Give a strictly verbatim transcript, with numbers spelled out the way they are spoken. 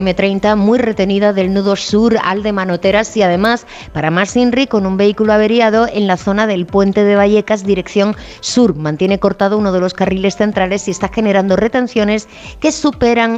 eme treinta muy retenida del nudo sur al de Manoteras y además para más Inri con un vehículo averiado en la zona del puente de Vallecas dirección sur. Mantiene cortado uno de los carriles centrales y está generando retenciones que superan